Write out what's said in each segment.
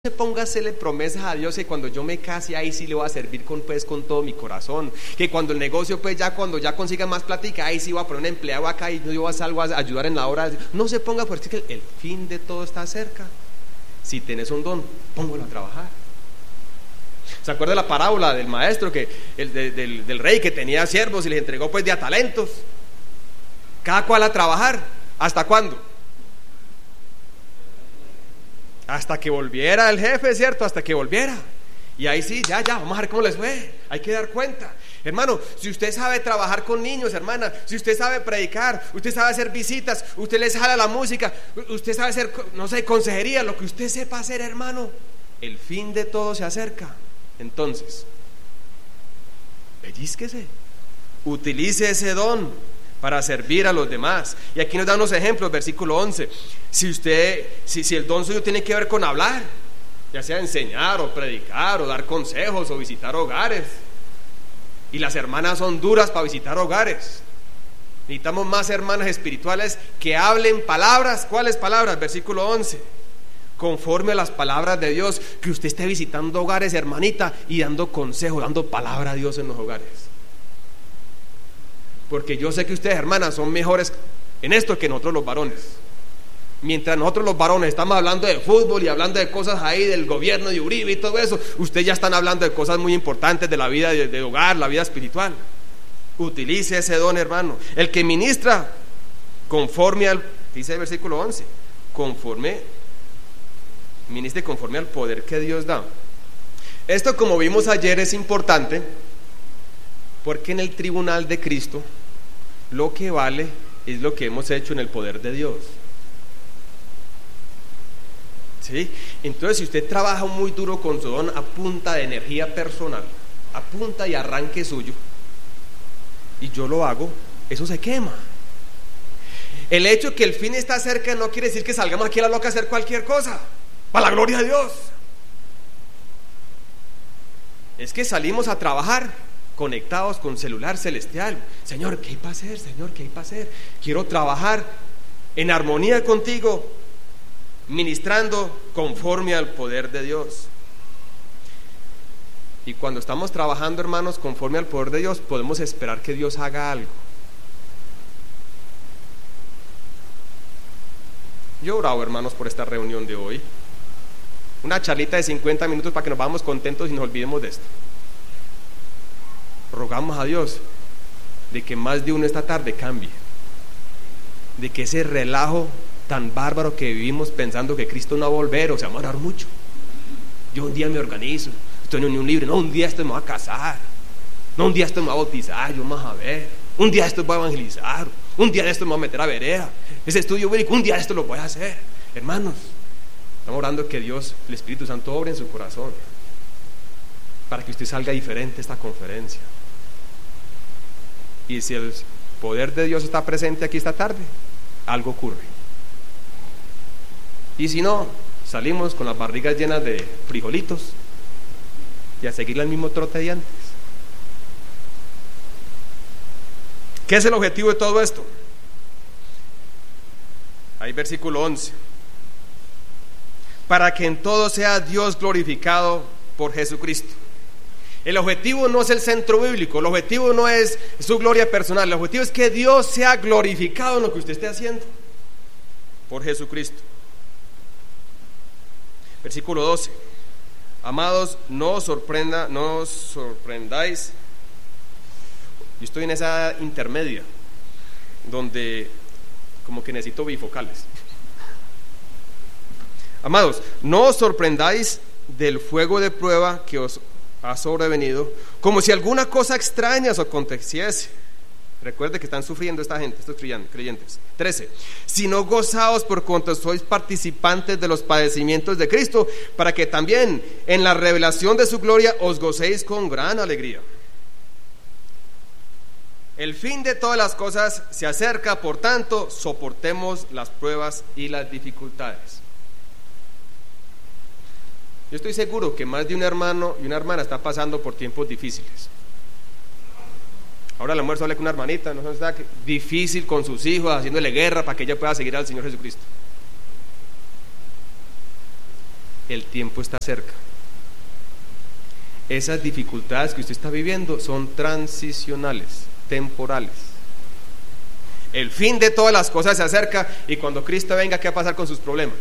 se ponga a hacerle promesas a Dios que cuando yo me case ahí sí le voy a servir con todo mi corazón, que cuando el negocio pues cuando ya consiga más plática ahí sí voy a poner un empleado acá y yo salgo a ayudar en la obra. No se ponga, porque es que el fin de todo está cerca. Si tenés un don, póngalo a trabajar. ¿Se acuerda la parábola del maestro del rey que tenía siervos y les entregó pues de a talentos? Cada cual a trabajar. ¿Hasta cuándo? Hasta que volviera el jefe, ¿cierto? Hasta que volviera. Y ahí sí, ya, vamos a ver cómo les fue. Hay que dar cuenta. Hermano, si usted sabe trabajar con niños, hermana, si usted sabe predicar, usted sabe hacer visitas, usted les jala la música, usted sabe hacer, no sé, consejería, lo que usted sepa hacer, hermano, el fin de todo se acerca. Entonces, pellízquese, utilice ese don para servir a los demás. Y aquí nos da unos ejemplos, versículo 11. Si el don suyo tiene que ver con hablar, ya sea enseñar o predicar o dar consejos o visitar hogares, y las hermanas son duras para visitar hogares, necesitamos más hermanas espirituales que hablen palabras. ¿Cuáles palabras? Versículo 11. Conforme a las palabras de Dios, que usted esté visitando hogares, hermanita, y dando consejos, dando palabra a Dios en los hogares. Porque yo sé que ustedes, hermanas, son mejores en esto que nosotros los varones. Mientras nosotros los varones estamos hablando de fútbol y hablando de cosas ahí del gobierno de Uribe y todo eso, ustedes ya están hablando de cosas muy importantes de la vida de hogar, la vida espiritual. Utilice ese don, hermano. El que ministra conforme al, dice el versículo 11, ministre conforme al poder que Dios da. Esto, como vimos ayer, es importante porque en el tribunal de Cristo lo que vale es lo que hemos hecho en el poder de Dios. ¿Sí? Entonces, si usted trabaja muy duro con su don a punta de energía personal, a punta y arranque suyo, y yo lo hago, eso se quema. El hecho que el fin está cerca no quiere decir que salgamos aquí a la loca a hacer cualquier cosa, para la gloria de Dios. Es que salimos a trabajar conectados con celular celestial. Señor, ¿qué hay para hacer? Señor, ¿qué hay para hacer? Quiero trabajar en armonía contigo, ministrando conforme al poder de Dios. Y cuando estamos trabajando, hermanos, conforme al poder de Dios, podemos esperar que Dios haga algo. Yo oraba, hermanos, por esta reunión de hoy. Una charlita de 50 minutos para que nos vamos contentos y nos olvidemos de esto. Rogamos a Dios de que más de uno esta tarde cambie, de que ese relajo tan bárbaro que vivimos pensando que Cristo no va a volver o se va a morar mucho. Yo un día me organizo, estoy en unión libre, no, un día esto me va a casar, no, un día esto me va a bautizar, yo más a ver, un día esto voy a evangelizar, un día de esto me voy a meter a vereda, ese estudio bíblico, un día de esto lo voy a hacer. Hermanos, estamos orando que Dios, el Espíritu Santo, obre en su corazón para que usted salga diferente a esta conferencia. Y si el poder de Dios está presente aquí esta tarde, algo ocurre. Y si no, salimos con las barrigas llenas de frijolitos y a seguir el mismo trote de antes. ¿Qué es el objetivo de todo esto? Ahí versículo 11. Para que en todo sea Dios glorificado por Jesucristo. El objetivo no es el centro bíblico, el objetivo no es su gloria personal, el objetivo es que Dios sea glorificado en lo que usted esté haciendo por Jesucristo. Versículo 12. Amados, no os sorprendáis. Yo estoy en esa intermedia donde como que necesito bifocales. Amados, no os sorprendáis del fuego de prueba que os ha sobrevenido, como si alguna cosa extraña os aconteciese. Recuerde que están sufriendo esta gente, estos creyentes. 13. Sino gozaos por cuanto sois participantes de los padecimientos de Cristo, para que también en la revelación de su gloria os gocéis con gran alegría. El fin de todas las cosas se acerca, por tanto, soportemos las pruebas y las dificultades. Yo estoy seguro que más de un hermano y una hermana está pasando por tiempos difíciles. Ahora al almuerzo hablé con una hermanita, no sé, está difícil con sus hijos, haciéndole guerra para que ella pueda seguir al Señor Jesucristo. el tiempo está cerca. Esas dificultades que usted está viviendo son transicionales, temporales. El fin de todas las cosas se acerca, y cuando Cristo venga, ¿qué va a pasar con sus problemas?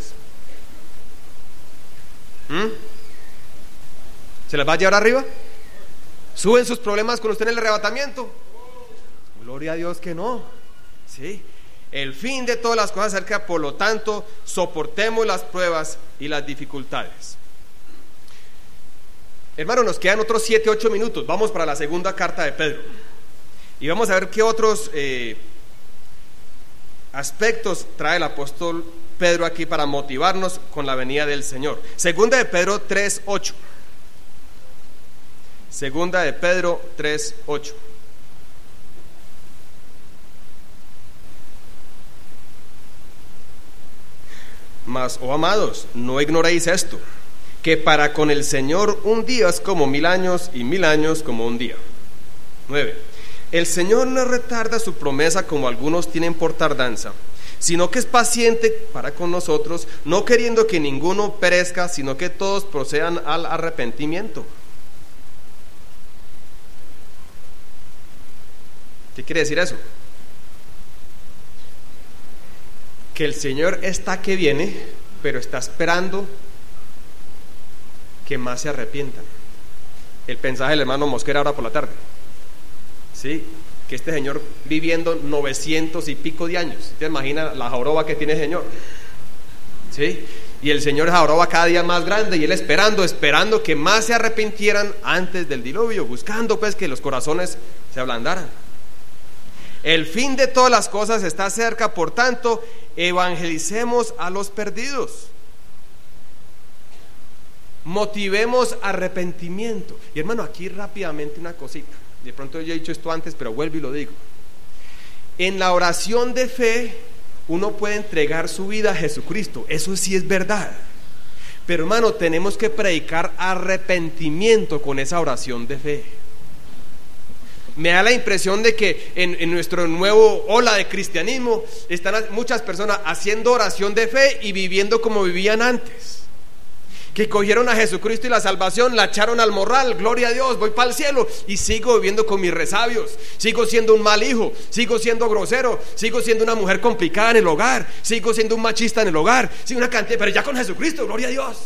¿Se las va a llevar arriba? ¿Suben sus problemas con usted en el arrebatamiento? Gloria a Dios que no. ¿Sí? El fin de todas las cosas se acerca, por lo tanto, soportemos las pruebas y las dificultades. Hermano, nos quedan otros 7-8 minutos. Vamos para la segunda carta de Pedro. Y vamos a ver qué otros aspectos trae el apóstol Pedro aquí para motivarnos con la venida del Señor. Segunda de Pedro 3:8. Segunda de Pedro 3:8. Mas, oh amados, no ignoréis esto, que para con el Señor un día es como 1000 años, y 1000 años como un día. 9. El Señor no retarda su promesa, como algunos tienen por tardanza, sino que es paciente para con nosotros, no queriendo que ninguno perezca, sino que todos procedan al arrepentimiento. ¿Qué quiere decir eso? Que el Señor está que viene, pero está esperando que más se arrepientan. El mensaje del hermano Mosquera ahora por la tarde, ¿sí? Que este señor viviendo 900 y pico de años, ¿te imaginas la joroba que tiene el Señor? ¿Sí? Y el Señor es joroba cada día más grande, y él esperando que más se arrepintieran antes del diluvio, buscando pues que los corazones se ablandaran. El fin de todas las cosas está cerca, por tanto, evangelicemos a los perdidos. Motivemos arrepentimiento. Y hermano, aquí rápidamente una cosita. De pronto yo he dicho esto antes, pero vuelvo y lo digo. En la oración de fe, uno puede entregar su vida a Jesucristo. Eso sí es verdad. Pero hermano, tenemos que predicar arrepentimiento con esa oración de fe. Me da la impresión de que en nuestro nuevo ola de cristianismo están muchas personas haciendo oración de fe y viviendo como vivían antes, que cogieron a Jesucristo y la salvación, la echaron al morral, gloria a Dios, voy para el cielo, y sigo viviendo con mis resabios, sigo siendo un mal hijo, sigo siendo grosero, sigo siendo una mujer complicada en el hogar, sigo siendo un machista en el hogar, sigo una cantidad, pero ya con Jesucristo, gloria a Dios.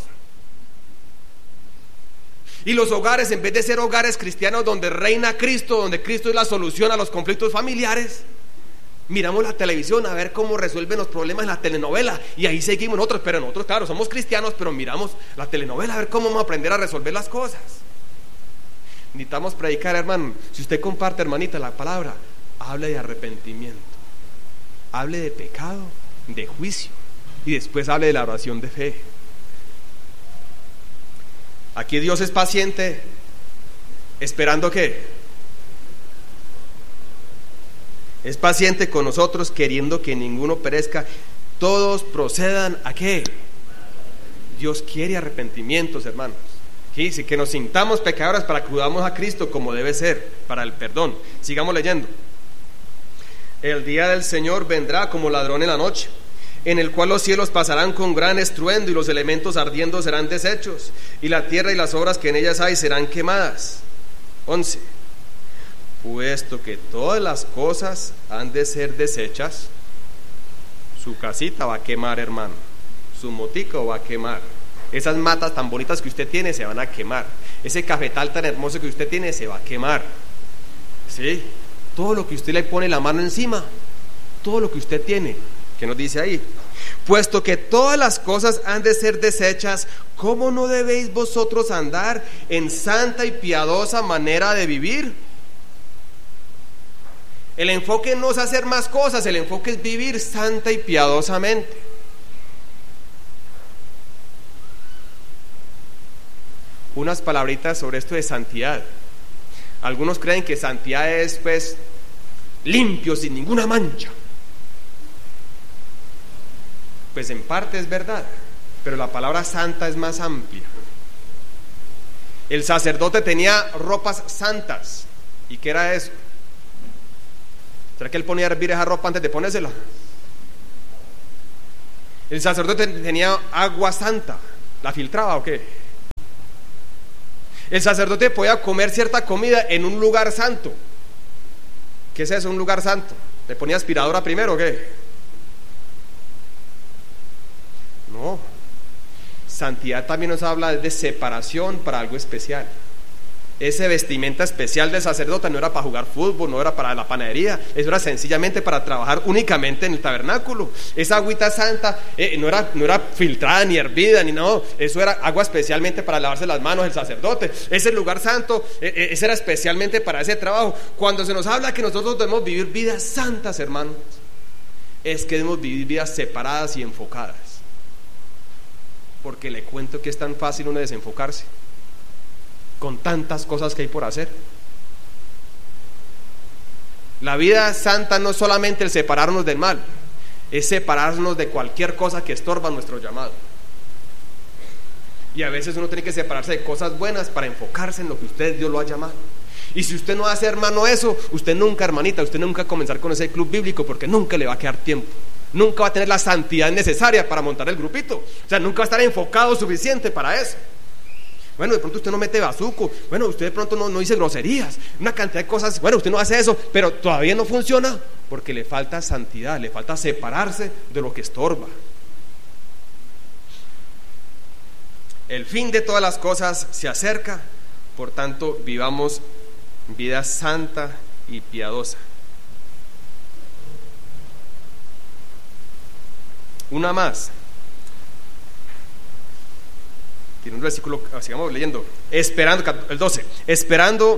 Y los hogares, en vez de ser hogares cristianos donde reina Cristo, donde Cristo es la solución a los conflictos familiares, miramos la televisión a ver cómo resuelven los problemas en la telenovela, y ahí seguimos nosotros. Pero nosotros, claro, somos cristianos, pero miramos la telenovela a ver cómo vamos a aprender a resolver las cosas. Necesitamos predicar, hermano. Si usted comparte, hermanita, la palabra, hable de arrepentimiento, hable de pecado, de juicio, y después hable de la oración de fe. Aquí Dios es paciente, esperando que es paciente con nosotros, queriendo que ninguno perezca, todos procedan a ¿qué? Dios quiere arrepentimientos, hermanos. ¿Sí? Sí, que nos sintamos pecadores para que acudamos a Cristo como debe ser, para el perdón. Sigamos leyendo. El día del Señor vendrá como ladrón en la noche, en el cual los cielos pasarán con gran estruendo, y los elementos ardiendo serán deshechos, y la tierra y las obras que en ellas hay serán quemadas. 11. Puesto que todas las cosas han de ser deshechas, su casita va a quemar, hermano, su motico va a quemar, esas matas tan bonitas que usted tiene se van a quemar, ese cafetal tan hermoso que usted tiene se va a quemar, ¿sí? Todo lo que usted le pone la mano encima, todo lo que usted tiene. ¿Qué nos dice ahí? Puesto que todas las cosas han de ser deshechas, ¿cómo no debéis vosotros andar en santa y piadosa manera de vivir? El enfoque no es hacer más cosas, el enfoque es vivir santa y piadosamente. Unas palabritas sobre esto de santidad. Algunos creen que santidad es pues limpio, sin ninguna mancha. Pues en parte es verdad, pero la palabra santa es más amplia. El sacerdote tenía ropas santas. ¿Y qué era eso? ¿Será que él ponía a hervir esa ropa antes de ponérsela? El sacerdote tenía agua santa. ¿La filtraba o qué? El sacerdote podía comer cierta comida en un lugar santo. ¿Qué es eso, un lugar santo? ¿Le ponía aspiradora primero o qué? No. Santidad también nos habla de separación para algo especial. Ese vestimenta especial del sacerdote no era para jugar fútbol, no era para la panadería, eso era sencillamente para trabajar únicamente en el tabernáculo. Esa agüita santa no era filtrada ni hervida ni nada, eso era agua especialmente para lavarse las manos el sacerdote. Ese lugar santo, ese era especialmente para ese trabajo. Cuando se nos habla que nosotros debemos vivir vidas santas, hermanos, es que debemos vivir vidas separadas y enfocadas. Porque le cuento que es tan fácil uno desenfocarse con tantas cosas que hay por hacer. La vida santa no es solamente el separarnos del mal, es separarnos de cualquier cosa que estorba nuestro llamado. Y a veces uno tiene que separarse de cosas buenas para enfocarse en lo que Dios lo ha llamado. Y si usted no hace, hermano, eso, usted nunca, hermanita, usted nunca va a comenzar con ese club bíblico, porque nunca le va a quedar tiempo. Nunca va a tener la santidad necesaria para montar el grupito. O sea, nunca va a estar enfocado suficiente para eso. Bueno, de pronto usted no mete bazuco, bueno, usted de pronto no dice groserías, una cantidad de cosas, bueno, usted no hace eso, pero todavía no funciona porque le falta santidad, le falta separarse de lo que estorba. El fin de todas las cosas se acerca, por tanto, vivamos vida santa y piadosa. Una más. Tiene un versículo, sigamos leyendo. Esperando, el 12. Esperando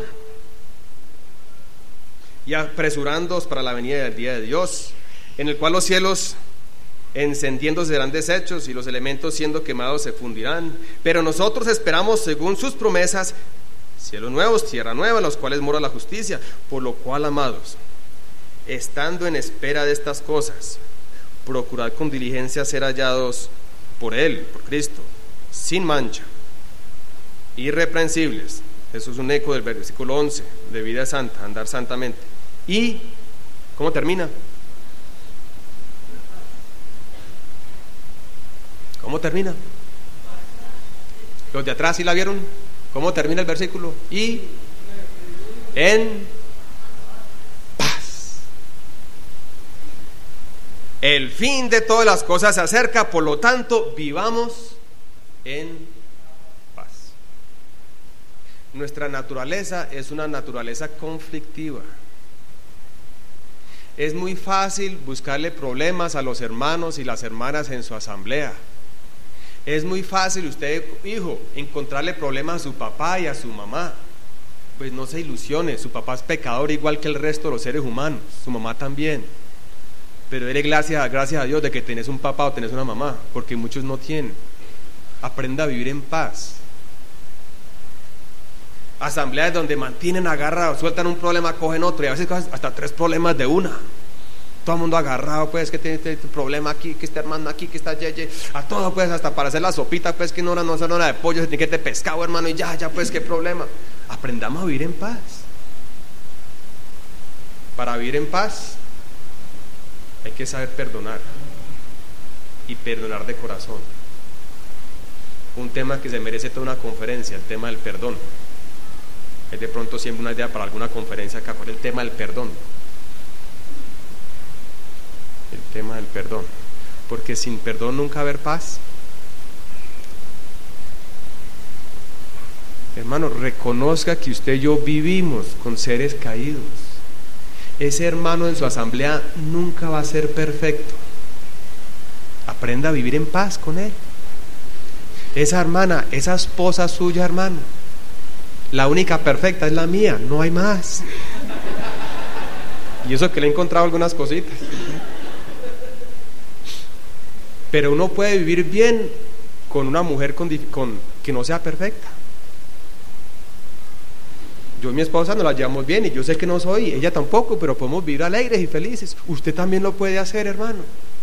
y apresurándoos para la venida del día de Dios, en el cual los cielos encendiéndose serán deshechos y los elementos siendo quemados se fundirán. Pero nosotros esperamos, según sus promesas, cielos nuevos, tierra nueva, en los cuales mora la justicia. Por lo cual, amados, estando en espera de estas cosas, procurad con diligencia ser hallados por Él, por Cristo, sin mancha, irreprensibles. Eso es un eco del versículo 11 de vida santa, andar santamente. Y ¿cómo termina? ¿Cómo termina? Los de atrás, ¿sí la vieron? ¿Cómo termina el versículo? Y en paz. El fin de todas las cosas se acerca, por lo tanto, vivamos en paz. Nuestra naturaleza es una naturaleza conflictiva. Es muy fácil buscarle problemas a los hermanos y las hermanas en su asamblea. Es muy fácil usted, hijo, encontrarle problemas a su papá y a su mamá. Pues no se ilusione, su papá es pecador igual que el resto de los seres humanos, su mamá también. Pero dele gracias a Dios de que tenés un papá o tenés una mamá, porque muchos no tienen. Aprenda a vivir en paz. Asambleas donde mantienen agarrados, sueltan un problema, cogen otro, y a veces hasta 3 problemas de una. Todo el mundo agarrado, pues, que tiene este problema aquí, que este hermano aquí, que está yeye, a todo, pues, hasta para hacer la sopita, pues, que no es hora de pollo, se tiene que de pescado, hermano, y ya, pues, qué problema. Aprendamos a vivir en paz. Para vivir en paz hay que saber perdonar, y perdonar de corazón. Un tema que se merece toda una conferencia, el tema del perdón. Es de pronto siempre una idea para alguna conferencia acá, ¿cuál es el tema del perdón? El tema del perdón, porque sin perdón nunca va a haber paz. Hermano, reconozca que usted y yo vivimos con seres caídos. Ese hermano en su asamblea nunca va a ser perfecto. Aprenda a vivir en paz con él. Esa hermana, esa esposa suya, hermano, la única perfecta es la mía, no hay más. Y eso que le he encontrado algunas cositas. Pero uno puede vivir bien con una mujer que no sea perfecta. Yo y mi esposa nos la llevamos bien y yo sé que no soy, ella tampoco, pero podemos vivir alegres y felices. Usted también lo puede hacer, hermano.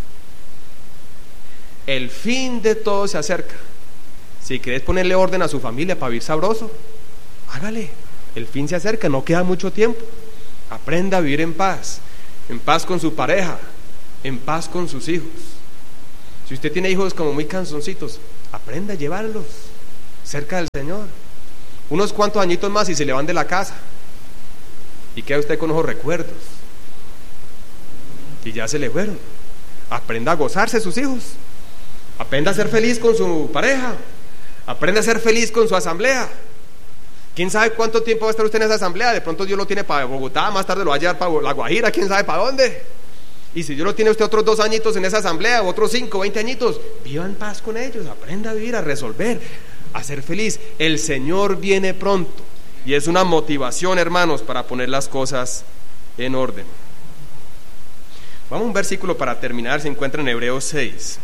El fin de todo se acerca. Si querés ponerle orden a su familia para vivir sabroso, hágale. El fin se acerca, no queda mucho tiempo. Aprenda a vivir en paz con su pareja, en paz con sus hijos. Si usted tiene hijos como muy cansoncitos, aprenda a llevarlos cerca del Señor. Unos cuantos añitos más y se le van de la casa y queda usted con esos recuerdos y ya se le fueron. Aprenda a gozarse sus hijos, aprenda a ser feliz con su pareja, aprenda a ser feliz con su asamblea. ¿Quién sabe cuánto tiempo va a estar usted en esa asamblea? De pronto Dios lo tiene para Bogotá, más tarde lo va a llevar para La Guajira, quién sabe para dónde. Y si Dios lo tiene usted otros 2 añitos en esa asamblea, otros 5, 20 añitos, viva en paz con ellos, aprenda a vivir, a resolver, a ser feliz. El Señor viene pronto y es una motivación, hermanos, para poner las cosas en orden. Vamos a un versículo para terminar, se encuentra en Hebreos 6.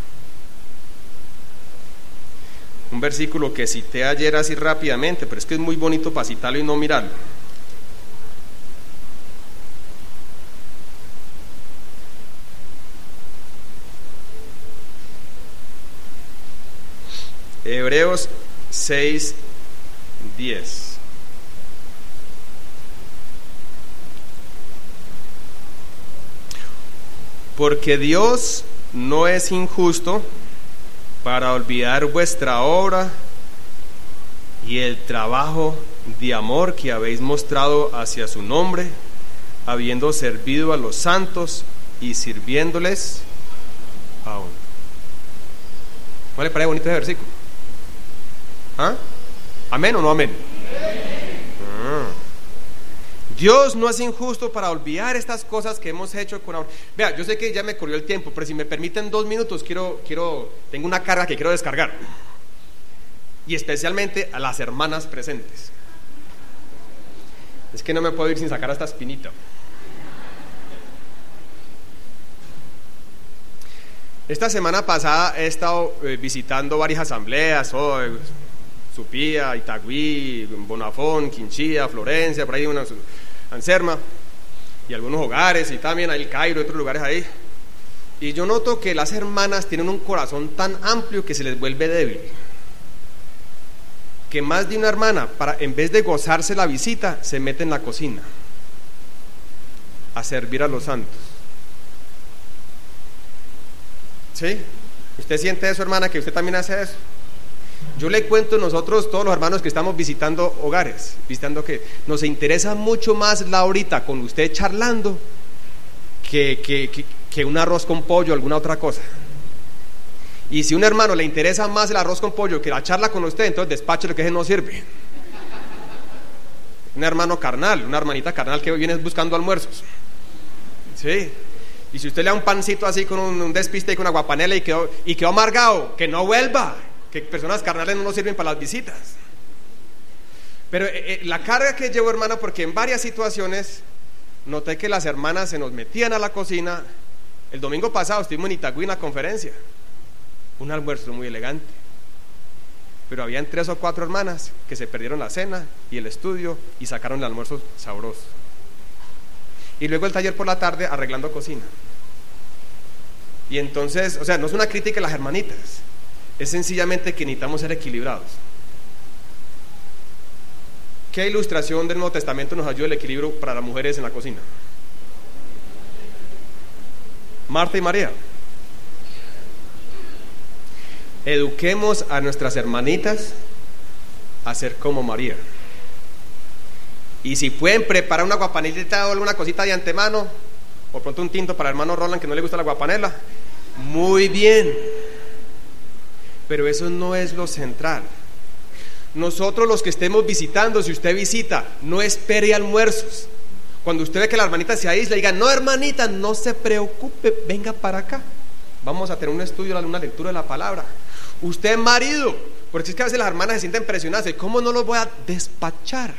Un versículo que cité ayer así rápidamente, pero es que es muy bonito para citarlo y no mirarlo. Hebreos 6:10. Porque Dios no es injusto para olvidar vuestra obra y el trabajo de amor que habéis mostrado hacia su nombre, habiendo servido a los santos y sirviéndoles aún. ¿No le parece bonito ese versículo? ¿Ah? ¿Amén o no amén? Dios no es injusto para olvidar estas cosas que hemos hecho con amor. Vea, yo sé que ya me corrió el tiempo, pero si me permiten 2 minutos, tengo una carga que quiero descargar. Y especialmente a las hermanas presentes. Es que no me puedo ir sin sacar esta espinita. Esta semana pasada he estado visitando varias asambleas, Supía, Itagüí, Bonafón, Quinchía, Florencia, por ahí Anserma, y algunos hogares, y también El Cairo y otros lugares ahí. Y yo noto que las hermanas tienen un corazón tan amplio que se les vuelve débil. Que más de una hermana, en vez de gozarse la visita, se mete en la cocina a servir a los santos. ¿Sí? ¿Usted siente eso, hermana, que usted también hace eso? Yo le cuento, nosotros, todos los hermanos que estamos visitando hogares, visitando que nos interesa mucho más la horita con usted charlando que un arroz con pollo o alguna otra cosa. Y si a un hermano le interesa más el arroz con pollo que la charla con usted, entonces despáchelo, que ese no sirve. Un hermano carnal, una hermanita carnal que viene buscando almuerzos. Sí. Y si usted le da un pancito así con un despiste y con aguapanela y quedó amargado, que no vuelva, que personas carnales no nos sirven para las visitas. Pero la carga que llevo, hermana, porque en varias situaciones noté que las hermanas se nos metían a la cocina. El domingo pasado estuvimos en Itagüí en una conferencia, un almuerzo muy elegante, pero habían 3 o 4 hermanas que se perdieron la cena y el estudio y sacaron el almuerzo sabroso. Y luego el taller por la tarde arreglando cocina. Y entonces, o sea, no es una crítica a las hermanitas, es sencillamente que necesitamos ser equilibrados. ¿Qué ilustración del Nuevo Testamento nos ayuda el equilibrio para las mujeres en la cocina? Marta y María. Eduquemos a nuestras hermanitas a ser como María. Y si pueden preparar una guapanelita o alguna cosita de antemano, o pronto un tinto para el hermano Roland que no le gusta la guapanela, muy bien. Pero eso no es lo central. Nosotros los que estemos visitando, si usted visita, no espere almuerzos. Cuando usted ve que la hermanita se aísla, diga: no, hermanita, no se preocupe, venga para acá, vamos a tener un estudio, una lectura de la palabra. Usted, marido, porque es que a veces las hermanas se sienten presionadas, ¿cómo no los voy a despachar?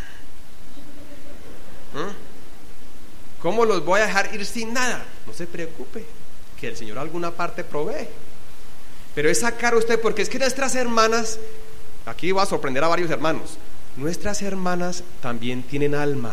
¿Cómo los voy a dejar ir sin nada? No se preocupe, que el Señor alguna parte provee. Pero es sacar usted, porque es que nuestras hermanas, aquí va a sorprender a varios hermanos, nuestras hermanas también tienen alma.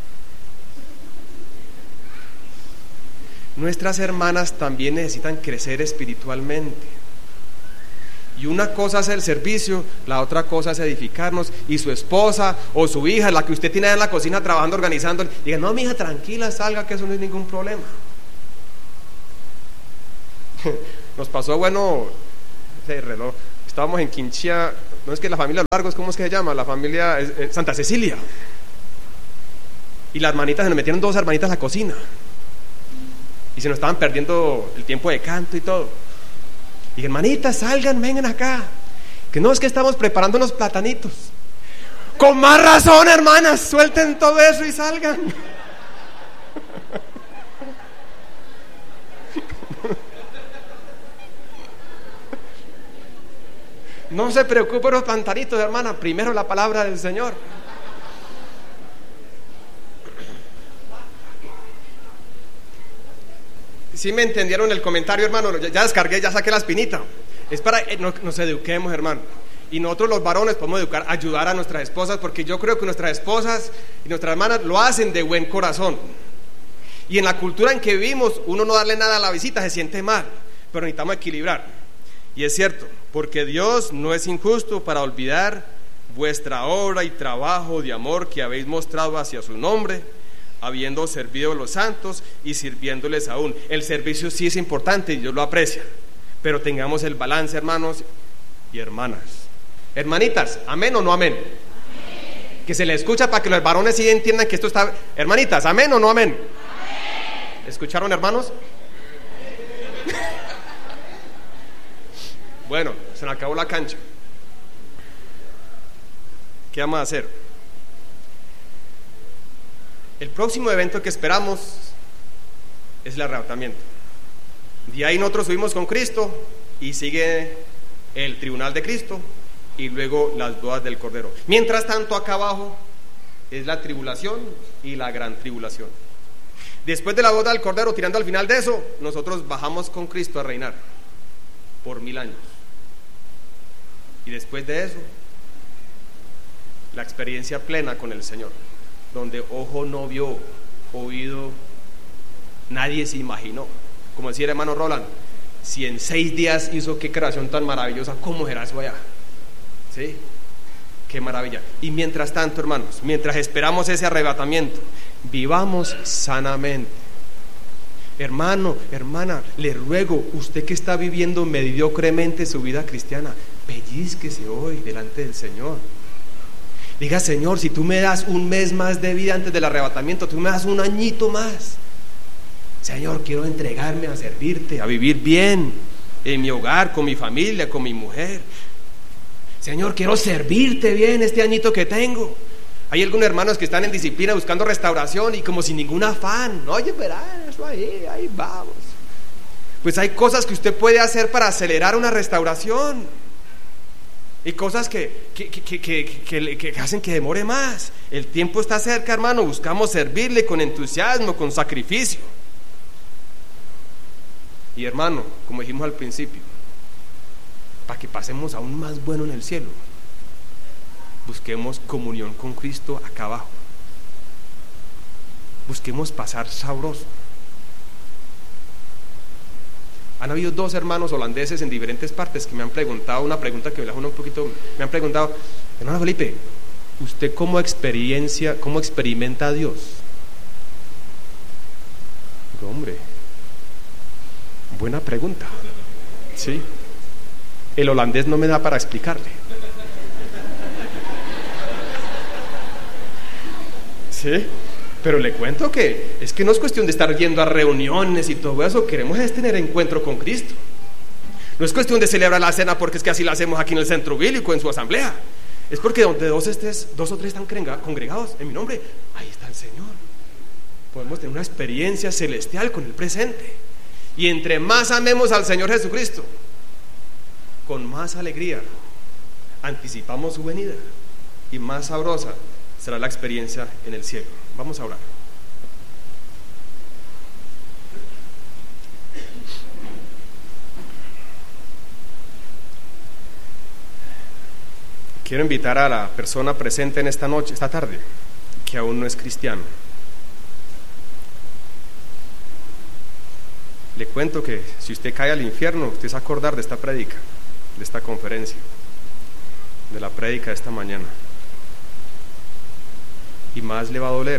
Nuestras hermanas también necesitan crecer espiritualmente. Y una cosa es el servicio, la otra cosa es edificarnos. Y su esposa o su hija, la que usted tiene en la cocina trabajando, organizando, diga: no, mi hija, tranquila, salga, que eso no es ningún problema. Nos pasó, bueno, ese reloj. Estábamos en Quinchía, no es que la familia Largos, ¿cómo es que se llama? La familia Santa Cecilia. Y las hermanitas, se nos metieron 2 hermanitas a la cocina. Y se nos estaban perdiendo el tiempo de canto y todo. Y hermanitas, salgan, vengan acá. Que no, es que estamos preparando unos platanitos. Con más razón, hermanas, suelten todo eso y salgan. No se preocupen por los platanitos, hermana, primero la palabra del Señor. ¿Sí me entendieron el comentario, hermano? Ya descargué, ya saqué la espinita. Es para nos eduquemos, hermano. Y nosotros los varones podemos educar, ayudar a nuestras esposas, porque yo creo que nuestras esposas y nuestras hermanas lo hacen de buen corazón. Y en la cultura en que vivimos, uno no darle nada a la visita se siente mal, pero necesitamos equilibrar. Y es cierto, porque Dios no es injusto para olvidar vuestra obra y trabajo de amor que habéis mostrado hacia su nombre, habiendo servido a los santos y sirviéndoles aún. El servicio sí es importante y Dios lo aprecia, pero tengamos el balance, hermanos y hermanas. Hermanitas, ¿amén o no amén? Amén. Que se le escucha para que los varones sí entiendan que esto está... Hermanitas, ¿amén o no amén? Amén. ¿Escucharon, hermanos? Bueno, se me acabó la cancha. ¿Qué vamos a hacer? El próximo evento que esperamos es el arrebatamiento. De ahí nosotros subimos con Cristo y sigue el tribunal de Cristo y luego las bodas del Cordero. Mientras tanto, acá abajo es la tribulación y la gran tribulación. Después de la boda del Cordero, tirando al final de eso, nosotros bajamos con Cristo a reinar por 1000 años. Y después de eso, la experiencia plena con el Señor, donde ojo no vio, oído nadie se imaginó. Como decía el hermano Roland, si en 6 días hizo qué creación tan maravillosa, ¿cómo será eso allá? ¿Sí? Qué maravilla. Y mientras tanto, hermanos, mientras esperamos ese arrebatamiento, vivamos sanamente. Hermano, hermana, le ruego, usted que está viviendo mediocremente su vida cristiana, pellizquese hoy delante del Señor. Diga: Señor, si tú me das un mes más de vida antes del arrebatamiento, tú me das un añito más, Señor, quiero entregarme a servirte, a vivir bien en mi hogar, con mi familia, con mi mujer. Señor, quiero servirte bien este añito que tengo. Hay algunos hermanos que están en disciplina buscando restauración y como sin ningún afán. Oye, verá, eso ahí vamos. Pues hay cosas que usted puede hacer para acelerar una restauración. Y cosas que hacen que demore más. El tiempo está cerca, hermano. Buscamos servirle con entusiasmo, con sacrificio. Y hermano, como dijimos al principio, para que pasemos aún más bueno en el cielo, busquemos comunión con Cristo acá abajo. Busquemos pasar sabroso. Han habido 2 hermanos holandeses en diferentes partes que me han preguntado una pregunta que me la un poquito. Me han preguntado: hermano Felipe, ¿usted cómo experimenta a Dios? Digo: hombre, buena pregunta. Sí. El holandés no me da para explicarle. Sí. Pero le cuento que es que no es cuestión de estar yendo a reuniones y todo eso. Queremos es tener encuentro con Cristo. No es cuestión de celebrar la cena porque es que así la hacemos aquí en el centro bíblico, en su asamblea. Es porque donde 2 o 3 están congregados en mi nombre, ahí está el Señor. Podemos tener una experiencia celestial con el presente. Y entre más amemos al Señor Jesucristo, con más alegría anticipamos su venida y más sabrosa será la experiencia en el cielo. Vamos a orar. Quiero invitar a la persona presente en esta tarde, que aún no es cristiano. Le cuento que si usted cae al infierno, usted se va a acordar de esta prédica, de esta conferencia, de la prédica de esta mañana. Y más le va a doler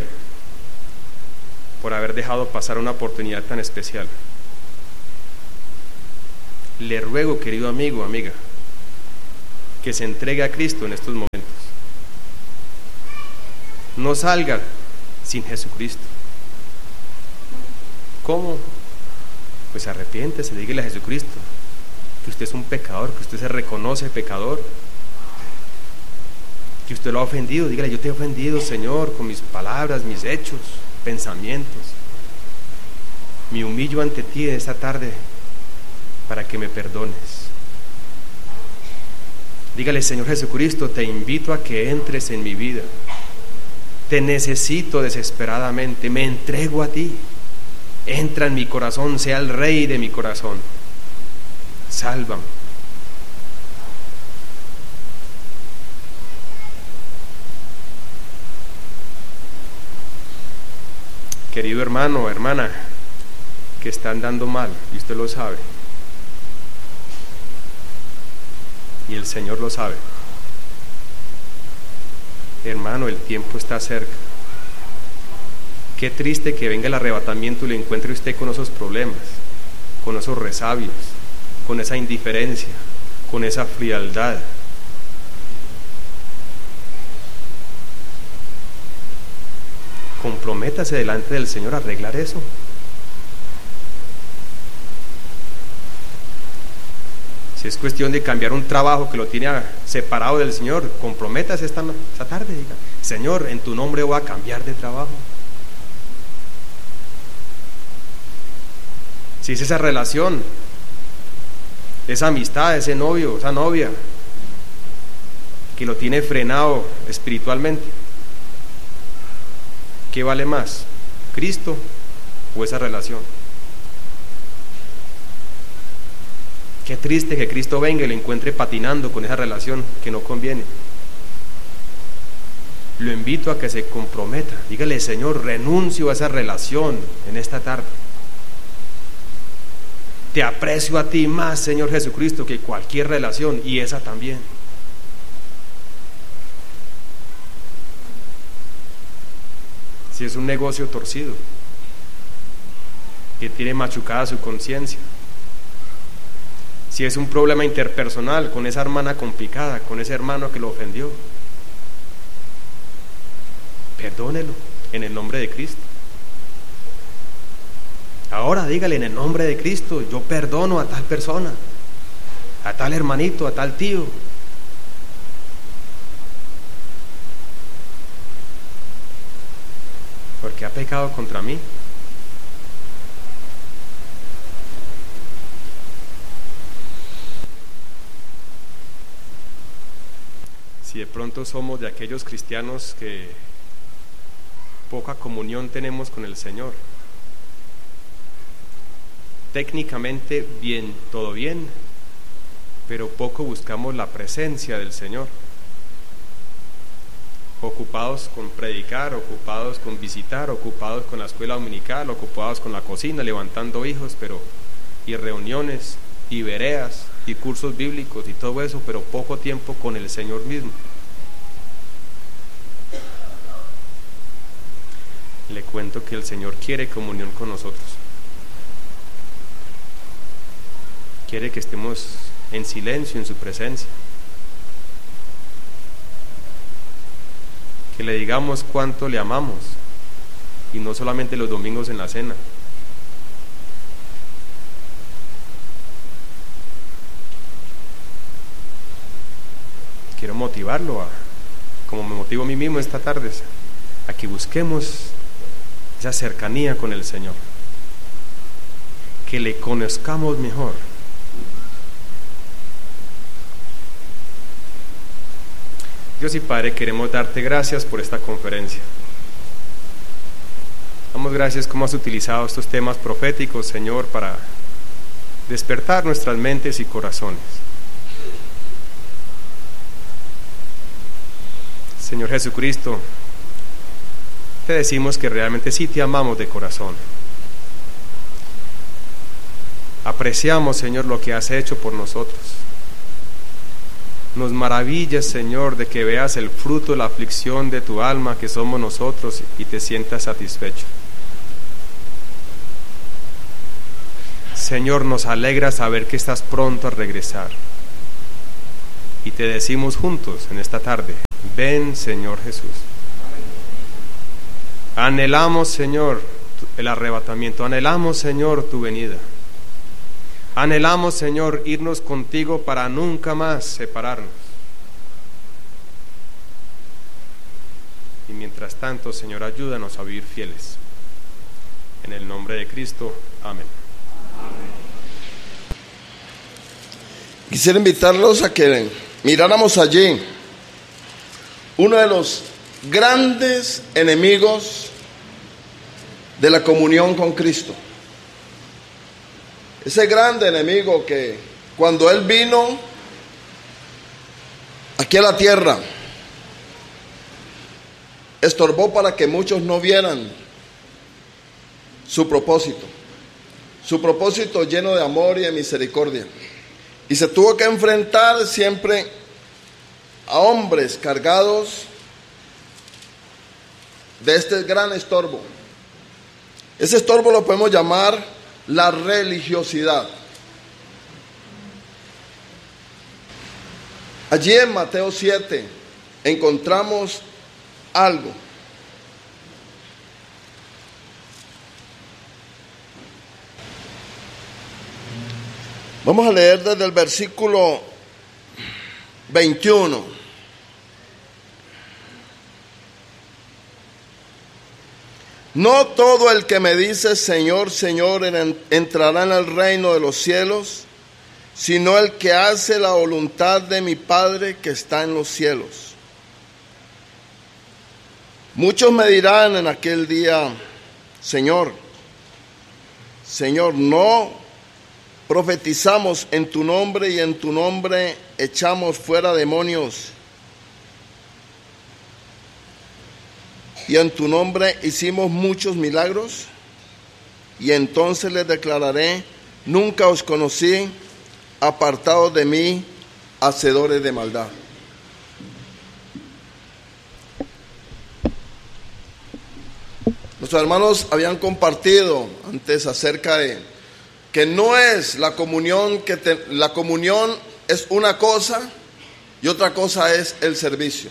por haber dejado pasar una oportunidad tan especial. Le ruego, querido amigo, amiga, que se entregue a Cristo en estos momentos. No salga sin Jesucristo. ¿Cómo? Pues arrepiéntese, dígale a Jesucristo que usted es un pecador, que usted se reconoce pecador, que usted lo ha ofendido. Dígale: yo te he ofendido, Señor, con mis palabras, mis hechos, pensamientos. Me humillo ante ti en esta tarde para que me perdones. Dígale: Señor Jesucristo, te invito a que entres en mi vida. Te necesito desesperadamente, me entrego a ti. Entra en mi corazón, sea el rey de mi corazón. Sálvame. Querido hermano o hermana que está andando mal, y usted lo sabe, y el Señor lo sabe. Hermano, el tiempo está cerca. Qué triste que venga el arrebatamiento y lo encuentre usted con esos problemas, con esos resabios, con esa indiferencia, con esa frialdad. Comprométase delante del Señor a arreglar eso. Si es cuestión de cambiar un trabajo que lo tiene separado del Señor, comprométase esta tarde. Diga: Señor, en tu nombre voy a cambiar de trabajo. Si es esa relación, esa amistad, ese novio, esa novia que lo tiene frenado espiritualmente, ¿qué vale más? ¿Cristo o esa relación? Qué triste que Cristo venga y lo encuentre patinando con esa relación que no conviene. Lo invito a que se comprometa. Dígale: Señor, renuncio a esa relación en esta tarde. Te aprecio a ti más, Señor Jesucristo, que cualquier relación, y esa también. Si es un negocio torcido, que tiene machucada su conciencia, si es un problema interpersonal con esa hermana complicada, con ese hermano que lo ofendió, perdónelo en el nombre de Cristo. Ahora dígale: en el nombre de Cristo, yo perdono a tal persona, a tal hermanito, a tal tío. Porque ha pecado contra mí. Si de pronto somos de aquellos cristianos que poca comunión tenemos con el Señor, técnicamente bien, todo bien, pero poco buscamos la presencia del Señor. Ocupados con predicar, ocupados con visitar, ocupados con la escuela dominical, ocupados con la cocina, levantando hijos, y reuniones, y veredas, y cursos bíblicos, y todo eso, pero poco tiempo con el Señor mismo. Le cuento que el Señor quiere comunión con nosotros. Quiere que estemos en silencio en su presencia, que le digamos cuánto le amamos, y no solamente los domingos en la cena. Quiero motivarlo, como me motivo a mí mismo esta tarde, a que busquemos esa cercanía con el Señor, que le conozcamos mejor. Dios y Padre, queremos darte gracias por esta conferencia. Damos gracias como has utilizado estos temas proféticos, Señor, para despertar nuestras mentes y corazones. Señor Jesucristo, te decimos que realmente sí te amamos de corazón. Apreciamos, Señor, lo que has hecho por nosotros. Nos maravillas, Señor, de que veas el fruto de la aflicción de tu alma, que somos nosotros, y te sientas satisfecho. Señor, nos alegra saber que estás pronto a regresar. Y te decimos juntos en esta tarde: ven, Señor Jesús. Anhelamos, Señor, el arrebatamiento. Anhelamos, Señor, tu venida. Anhelamos, Señor, irnos contigo para nunca más separarnos. Y mientras tanto, Señor, ayúdanos a vivir fieles. En el nombre de Cristo, amén. Quisiera invitarlos a que miráramos allí uno de los grandes enemigos de la comunión con Cristo. Ese grande enemigo que cuando Él vino aquí a la tierra, estorbó para que muchos no vieran su propósito lleno de amor y de misericordia. Y se tuvo que enfrentar siempre a hombres cargados de este gran estorbo. Ese estorbo lo podemos llamar la religiosidad. Allí en Mateo 7 encontramos algo. Vamos a leer desde el versículo 21. No todo el que me dice Señor, Señor, entrará en el reino de los cielos, sino el que hace la voluntad de mi Padre que está en los cielos. Muchos me dirán en aquel día: Señor, Señor, no profetizamos en tu nombre y en tu nombre echamos fuera demonios y en tu nombre hicimos muchos milagros. Y entonces les declararé: nunca os conocí, apartados de mí, hacedores de maldad. Nuestros hermanos habían compartido antes acerca de que no es la comunión, la comunión es una cosa y otra cosa es el servicio.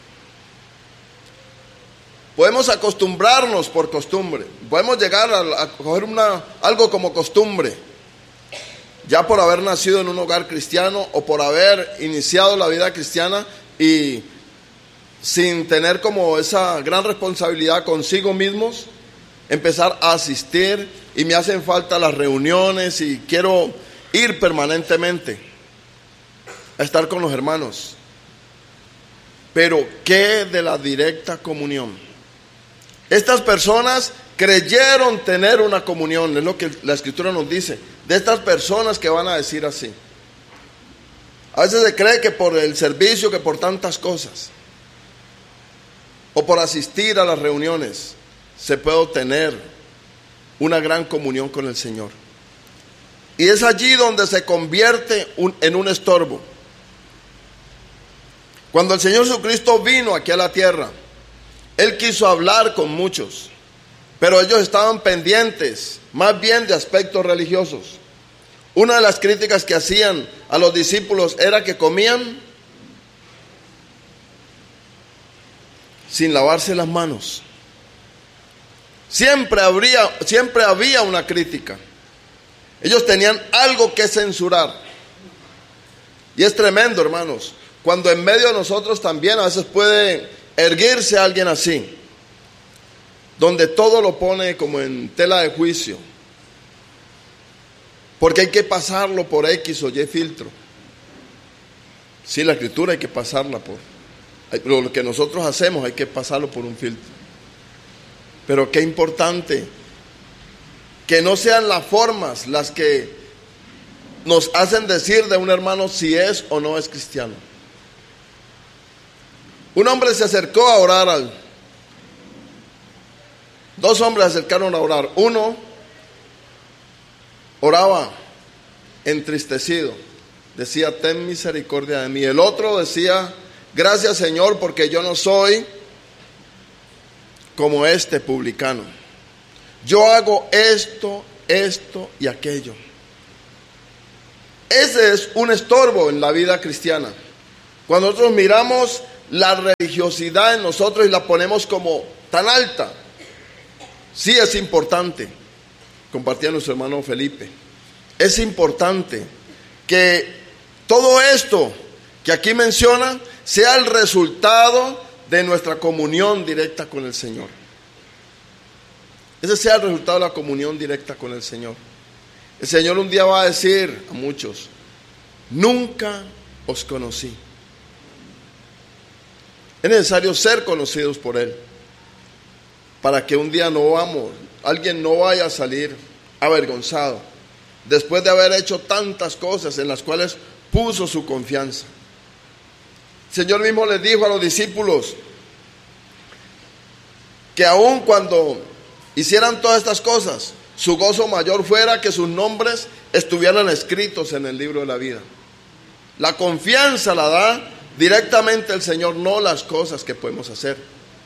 Podemos acostumbrarnos por costumbre, podemos llegar a coger algo como costumbre, ya por haber nacido en un hogar cristiano o por haber iniciado la vida cristiana y sin tener como esa gran responsabilidad consigo mismos, empezar a asistir. Y me hacen falta las reuniones y quiero ir permanentemente a estar con los hermanos. Pero ¿qué de la directa comunión? Estas personas creyeron tener una comunión, es lo que la Escritura nos dice, de estas personas que van a decir así. A veces se cree que por el servicio, que por tantas cosas, o por asistir a las reuniones, se puede obtener una gran comunión con el Señor. Y es allí donde se convierte en un estorbo. Cuando el Señor Jesucristo vino aquí a la tierra, Él quiso hablar con muchos, pero ellos estaban pendientes más bien de aspectos religiosos. Una de las críticas que hacían a los discípulos era que comían sin lavarse las manos. Siempre había una crítica. Ellos tenían algo que censurar. Y es tremendo, hermanos, cuando en medio de nosotros también a veces puede erguirse alguien así, donde todo lo pone como en tela de juicio, porque hay que pasarlo por X o Y filtro. Sí, la Escritura hay que pasarla por, lo que nosotros hacemos hay que pasarlo por un filtro. Pero qué importante que no sean las formas las que nos hacen decir de un hermano si es o no es cristiano. Un hombre se acercó a orar dos hombres se acercaron a orar. Uno oraba entristecido, decía: ten misericordia de mí. El otro decía: gracias, Señor, porque yo no soy como este publicano. Yo hago esto y aquello. Ese es un estorbo en la vida cristiana. Cuando nosotros miramos la religiosidad en nosotros y la ponemos como tan alta, sí es importante, compartía nuestro hermano Felipe, es importante que todo esto que aquí menciona sea el resultado de nuestra comunión directa con el Señor. Ese sea el resultado de la comunión directa con el Señor. El Señor un día va a decir a muchos: nunca os conocí. Es necesario ser conocidos por Él, para que un día alguien no vaya a salir avergonzado, después de haber hecho tantas cosas en las cuales puso su confianza. El Señor mismo les dijo a los discípulos que aun cuando hicieran todas estas cosas, su gozo mayor fuera que sus nombres estuvieran escritos en el libro de la vida. La confianza la da directamente el Señor, no las cosas que podemos hacer.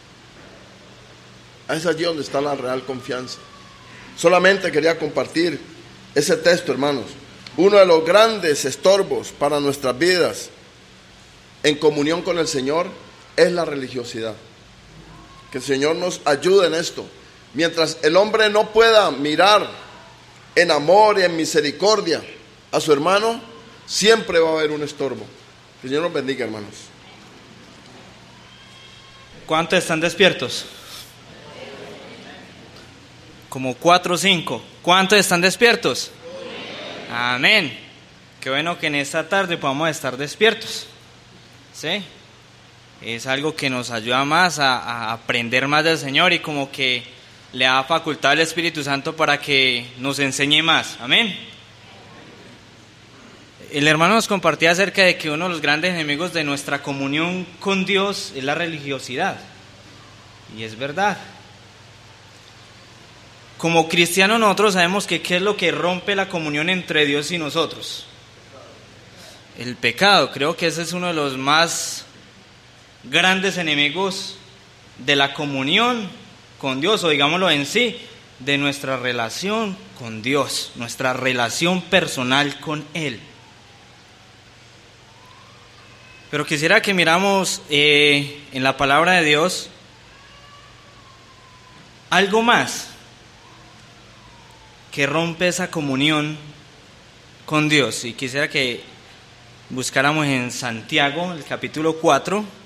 Es allí donde está la real confianza. Solamente quería compartir ese texto, hermanos. Uno de los grandes estorbos para nuestras vidas en comunión con el Señor es la religiosidad. Que el Señor nos ayude en esto. Mientras el hombre no pueda mirar en amor y en misericordia a su hermano, siempre va a haber un estorbo. Que el Señor nos bendiga, hermanos. ¿Cuántos están despiertos? Como 4 o 5. ¿Cuántos están despiertos? Amén. Qué bueno que en esta tarde podamos estar despiertos. ¿Sí? Es algo que nos ayuda más a aprender más del Señor y como que le da facultad al Espíritu Santo para que nos enseñe más. Amén. El hermano nos compartía acerca de que uno de los grandes enemigos de nuestra comunión con Dios es la religiosidad. Y es verdad. Como cristianos nosotros sabemos que ¿qué es lo que rompe la comunión entre Dios y nosotros? El pecado. Creo que ese es uno de los más grandes enemigos de la comunión con Dios, o digámoslo en sí, de nuestra relación con Dios, nuestra relación personal con Él. Pero quisiera que miramos en la palabra de Dios algo más que rompe esa comunión con Dios. Y quisiera que buscáramos en Santiago, el capítulo 4.